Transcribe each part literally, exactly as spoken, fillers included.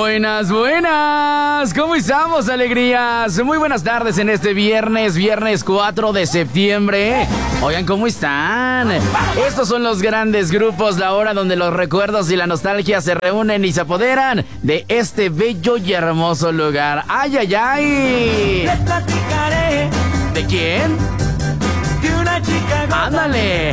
Buenas, buenas. ¿Cómo estamos, alegrías? Muy buenas tardes en este viernes, viernes cuatro de septiembre. Oigan, ¿cómo están? Estos son los grandes grupos, la hora donde los recuerdos y la nostalgia se reúnen y se apoderan de este bello y hermoso lugar. ¡Ay, ay, ay! Les platicaré. ¿De quién? De una chica gorda. ¡Ándale!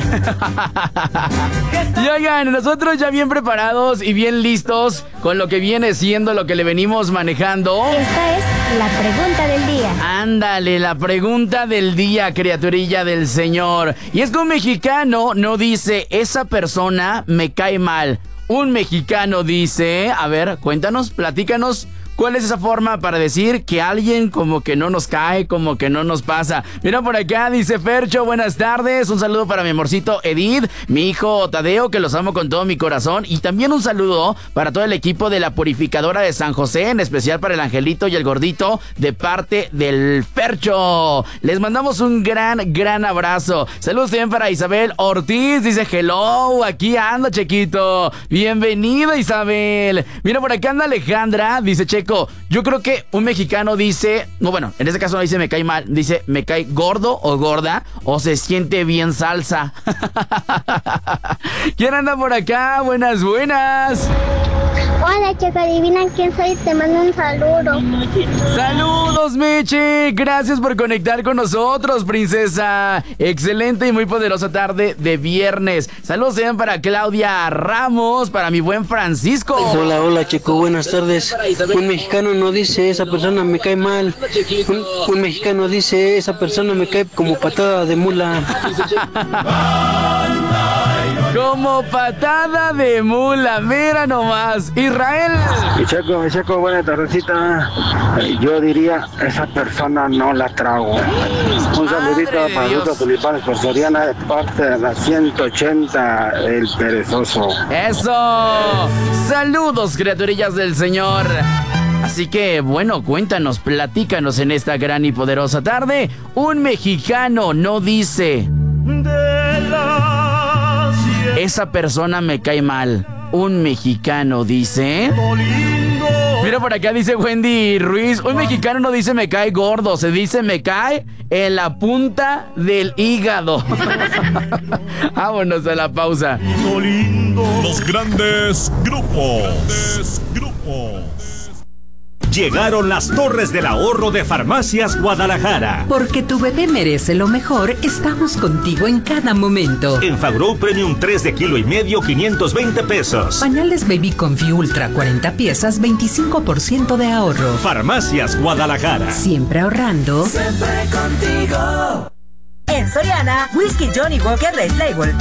Y oigan, nosotros ya bien preparados y bien listos con lo que viene siendo lo que le venimos manejando. Esta es la pregunta del día. Ándale, la pregunta del día, criaturilla del Señor. Y es que un mexicano no dice, esa persona me cae mal. Un mexicano dice, a ver, cuéntanos, platícanos. ¿Cuál es esa forma para decir que alguien como que no nos cae, como que no nos pasa? Mira por acá, dice Fercho, buenas tardes. Un saludo para mi amorcito Edith, mi hijo Tadeo, que los amo con todo mi corazón. Y también un saludo para todo el equipo de la Purificadora de San José, en especial para el Angelito y el Gordito, de parte del Fercho. Les mandamos un gran, gran abrazo. Saludos también para Isabel Ortiz, dice hello, aquí ando, Chequito. Bienvenida, Isabel. Mira por acá anda Alejandra, dice Checo. Yo creo que un mexicano dice, no, bueno, en este caso no dice me cae mal, dice me cae gordo o gorda o se siente bien salsa. ¿Quién anda por acá? Buenas, buenas. Hola, chico, adivina quién soy, te mando un saludo. Saludos, Meche. Gracias por conectar con nosotros, princesa. Excelente y muy poderosa tarde de viernes. Saludos también para Claudia Ramos, para mi buen Francisco. Hola, hola, chico, buenas tardes. Un mexicano no dice, esa persona me cae mal. Un, un mexicano dice, esa persona me cae como patada de mula. Como patada de mula, mira nomás. Israel. Mi Checo, mi Checo, buena tardecita. Yo diría, esa persona no la trago. Un saludito para Ruta Tulipanes por Soriana, de parte de la ciento ochenta, el perezoso. ¡Eso! Saludos, criaturillas del Señor. Así que, bueno, cuéntanos, platícanos en esta gran y poderosa tarde. Un mexicano no dice, esa persona me cae mal. Un mexicano dice, mira por acá dice Wendy Ruiz, un mexicano no dice me cae gordo, se dice me cae en la punta del hígado. Vámonos a la pausa. Los grandes grupos. Grandes grupos. Llegaron las Torres del Ahorro de Farmacias Guadalajara. Porque tu bebé merece lo mejor, estamos contigo en cada momento. En Fagrow Premium tres de kilo y medio, quinientos veinte pesos. Pañales Baby Confi Ultra cuarenta piezas, veinticinco por ciento de ahorro. Farmacias Guadalajara. Siempre ahorrando. Siempre contigo. En Soriana, Whisky Johnny Walker Red Label